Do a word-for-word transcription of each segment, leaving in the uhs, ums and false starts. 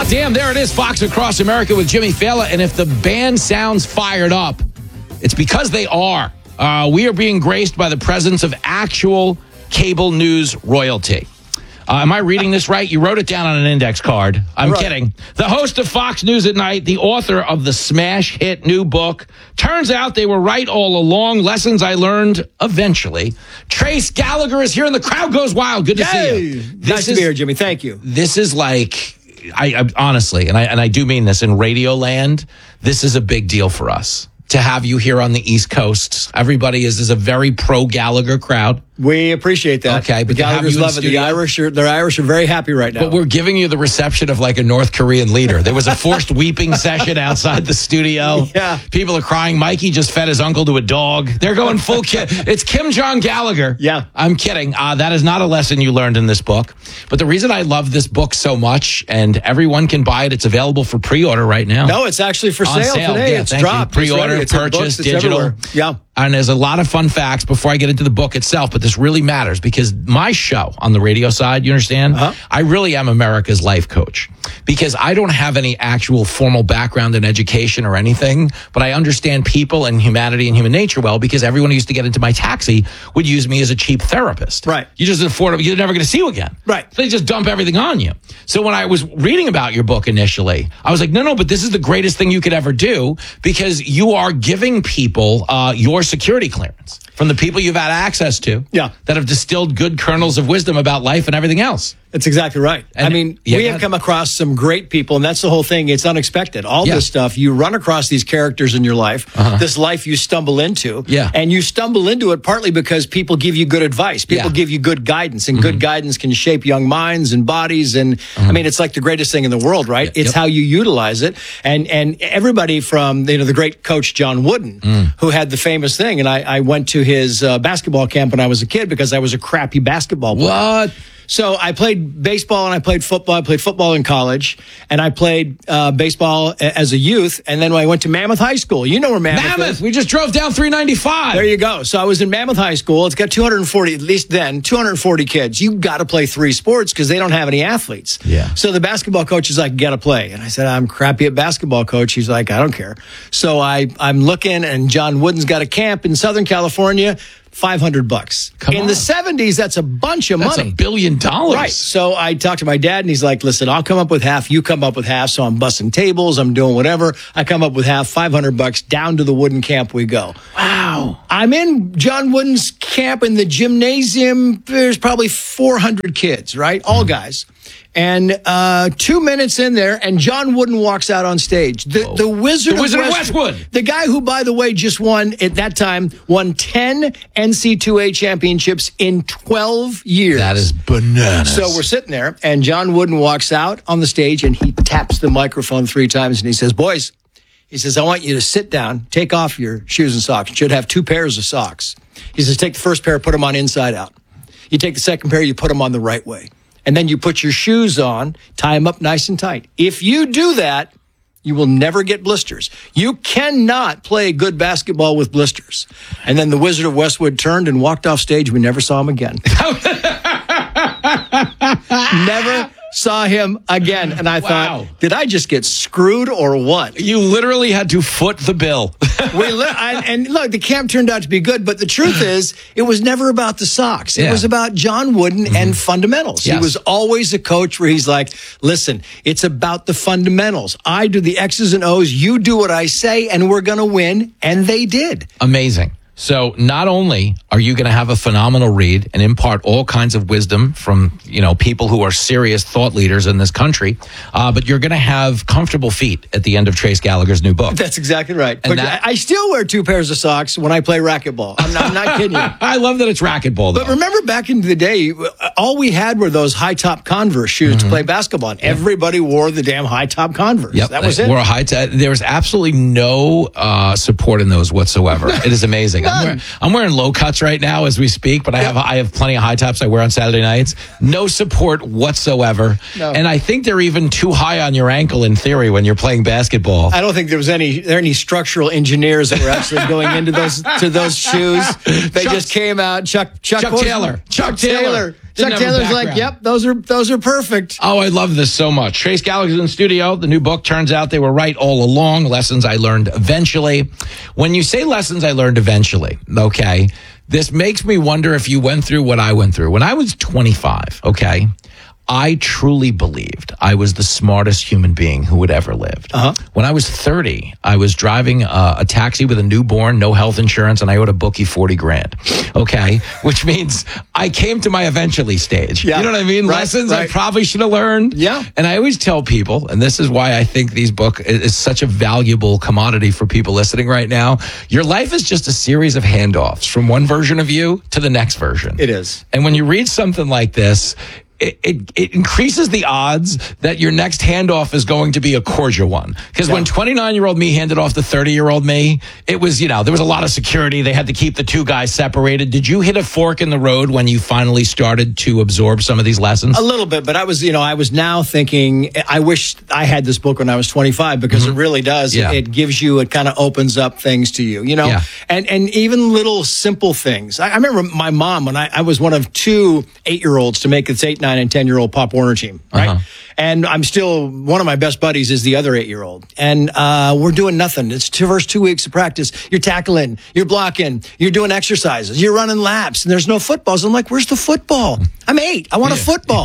Damn, there it is, Fox Across America with Jimmy Fallon. And if the band sounds fired up, it's because they are. Uh, we are being graced by the presence of actual cable news royalty. Uh, am I reading this right? You wrote it down on an index card. I'm right. kidding. The host of Fox News at Night, the author of the smash hit new book. Turns out they were right all along. Lessons I learned eventually. Trace Gallagher is here and the crowd goes wild. Good to Yay. see you. This nice is, to be here, Jimmy. Thank you. This is like, I, I honestly, and I, and I do mean this, in radio land, this is a big deal for us to have you here on the East Coast. Everybody is, is a very pro Gallagher crowd. We appreciate that. Okay, but the Gallagher's love it. The Irish are, the Irish are very happy right now. But we're giving you the reception of like a North Korean leader. There was a forced weeping session outside the studio. Yeah. People are crying. Mikey just fed his uncle to a dog. They're going full Kim. It's Kim Jong Gallagher. Yeah. I'm kidding. Uh, that is not a lesson you learned in this book. But the reason I love this book so much, and everyone can buy it, it's available for pre-order right now. No, it's actually for On sale, sale today. Yeah, it's thank dropped. You. Pre-order, it's purchase, books, digital. Everywhere. Yeah. And there's a lot of fun facts before I get into the book itself, but this really matters because my show on the radio side, you understand? Uh-huh. I really am America's life coach because I don't have any actual formal background in education or anything, but I understand people and humanity and human nature well because everyone who used to get into my taxi would use me as a cheap therapist. Right. You just afford it. You're never going to see you again. Right. So they just dump everything on you. So when I was reading about your book initially, I was like, no, no, but this is the greatest thing you could ever do because you are giving people uh, your security clearance from the people you've had access to yeah. that have distilled good kernels of wisdom about life and everything else. That's exactly right. And I mean, yeah, we have come across some great people, and that's the whole thing. It's unexpected. All yeah. this stuff, you run across these characters in your life, uh-huh. this life you stumble into, yeah. and you stumble into it partly because people give you good advice. People yeah. give you good guidance, and mm-hmm. good guidance can shape young minds and bodies. And mm-hmm. I mean, it's like the greatest thing in the world, right? Yeah. It's yep. how you utilize it. And and everybody from, you know, the great coach John Wooden, mm. who had the famous thing, and I, I went to his uh, basketball camp when I was a kid because I was a crappy basketball player. What? So I played baseball and I played football. I played football in college and I played uh, baseball as a youth. And then when I went to Mammoth High School, you know where Mammoth, Mammoth is. We just drove down three ninety-five. There you go. So I was in Mammoth High School. It's got two hundred forty, at least then, two hundred forty kids. You got to play three sports because they don't have any athletes. Yeah. So the basketball coach is like, got to play. And I said, I'm crappy at basketball, coach. He's like, I don't care. So I, I'm looking and John Wooden's got a camp in Southern California. five hundred bucks. Come in on. the seventies, that's a bunch of that's money. That's a billion dollars. Right. So I talked to my dad, and he's like, listen, I'll come up with half. You come up with half. So I'm bussing tables. I'm doing whatever. I come up with half, five hundred bucks. Down to the Wooden camp we go. Wow. I'm in John Wooden's camp in the gymnasium. There's probably four hundred kids, right? All guys. And uh, two minutes in there, and John Wooden walks out on stage. The, the Wizard, the Wizard of, of Westwood, Westwood. The guy who, by the way, just won, at that time, won ten N C double A championships in twelve years. That is bananas. So we're sitting there, and John Wooden walks out on the stage, and he taps the microphone three times, and he says, boys, he says, I want you to sit down, take off your shoes and socks. You should have two pairs of socks. He says, take the first pair, put them on inside out. You take the second pair, you put them on the right way. And then you put your shoes on, tie them up nice and tight. If you do that, you will never get blisters. You cannot play good basketball with blisters. And then the Wizard of Westwood turned and walked off stage. We never saw him again. Never saw him again. And I wow. thought, did I just get screwed or what? You literally had to foot the bill. we li- I, and look, the camp turned out to be good, but the truth is, it was never about the socks. It yeah. was about John Wooden mm-hmm. and fundamentals. Yes. He was always a coach where he's like, listen, it's about the fundamentals. I do the X's and O's, you do what I say, and we're going to win. And they did. Amazing. So not only are you going to have a phenomenal read and impart all kinds of wisdom from, you know, people who are serious thought leaders in this country, uh, but you're going to have comfortable feet at the end of Trace Gallagher's new book. That's exactly right. And but that, I still wear two pairs of socks when I play racquetball. I'm not, I'm not kidding you. I love that it's racquetball, though. But remember back in the day, all we had were those high-top Converse shoes mm-hmm. to play basketball. And everybody wore the damn high-top Converse. Yep, that was it. it. Wore a high t- there was absolutely no uh, support in those whatsoever. It is amazing. I'm wearing, I'm wearing low cuts right now as we speak, but I have I have plenty of high tops I wear on Saturday nights. No support whatsoever. No. And I think they're even too high on your ankle in theory when you're playing basketball. I don't think there was any there any structural engineers that were actually going into those to those shoes. They Chuck, just came out. Chuck Chuck, Chuck Taylor. Chuck, Chuck Taylor. Taylor. Chuck have a Taylor's like, background. yep, those are those are perfect. Oh, I love this so much. Trace Gallagher's in studio. The new book, turns out they were right all along. Lessons I learned eventually. When you say lessons I learned eventually, okay, this makes me wonder if you went through what I went through. When I was twenty-five, okay, I truly believed I was the smartest human being who had ever lived. Uh-huh. When I was thirty, I was driving a, a taxi with a newborn, no health insurance, and I owed a bookie forty grand. Okay, which means I came to my eventually stage. Yeah. You know what I mean? Right, Lessons I right. probably should have learned. Yeah. And I always tell people, and this is why I think these book is is such a valuable commodity for people listening right now. Your life is just a series of handoffs from one version of you to the next version. It is. And when you read something like this, It, it, it increases the odds that your next handoff is going to be a cordial one. Because Yeah. when twenty-nine-year-old me handed off to thirty-year-old me, it was, you know, there was a lot of security. They had to keep the two guys separated. Did you hit a fork in the road when you finally started to absorb some of these lessons? A little bit, but I was, you know, I was now thinking, I wish I had this book when I was twenty-five because it really does. Yeah. It gives you, it kind of opens up things to you, you know, Yeah. and, and even little simple things. I, I remember my mom when I, I was one of two eight-year-olds to make this eight, nine, and ten-year-old Pop Warner team, right? Uh-huh. And I'm still, one of my best buddies is the other eight-year-old. And uh, we're doing nothing. It's the first two weeks of practice. You're tackling, you're blocking, you're doing exercises, you're running laps, and there's no footballs. I'm like, where's the football? I'm eight. I want a football.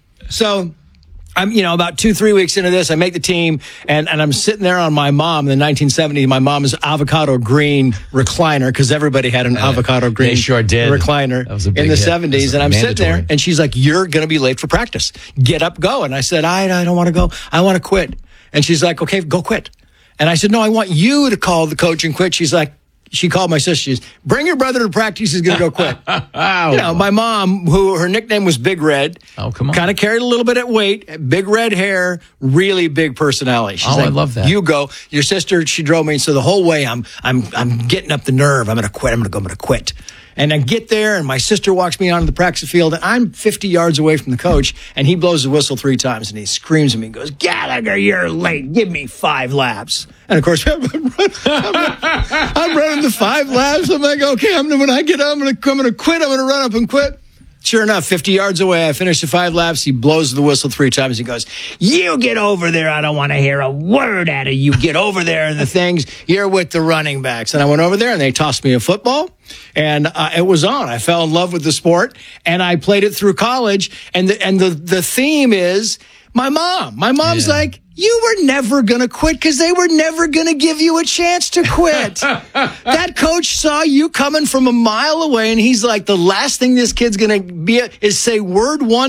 So I'm, you know, about two, three weeks into this, I make the team, and, and I'm sitting there on my mom in the nineteen seventies, my mom's avocado green recliner, because everybody had an avocado green they sure did. recliner That was a big in the hit. seventies. That And was I'm sitting there, mandatory. and she's like, you're going to be late for practice. Get up, go. And I said, I, I don't want to go. I want to quit. And she's like, okay, go quit. And I said, no, I want you to call the coach and quit. She's like, she called my sister. She's, bring your brother to practice. He's going to go quit. Oh. You know, my mom, who her nickname was Big Red, Oh, come on. kind of carried a little bit of weight, big red hair, really big personality. She's Oh, I like, love that. You go. Your sister, she drove me. So the whole way, I'm, I'm, I'm getting up the nerve. I'm going to quit. I'm going to go. I'm going to quit. And I get there, and my sister walks me onto the practice field, and I'm fifty yards away from the coach, and he blows the whistle three times, and he screams at me and goes, Gallagher, you're late. Give me five laps. And of course, I'm, running, I'm, I'm running the five laps. I'm like, okay, I'm when I get up, I'm going to I'm going to quit. I'm going to run up and quit. Sure enough, fifty yards away, I finish the five laps. He blows the whistle three times. He goes, you get over there. I don't want to hear a word out of you. Get over there and the things. You're with the running backs. And I went over there, and they tossed me a football, and uh, it was on. I fell in love with the sport, and I played it through college. And the, and the, the theme is my mom. My mom's Yeah. like, you were never going to quit because they were never going to give you a chance to quit. That coach saw you coming from a mile away, and he's like, the last thing this kid's going to be is say word one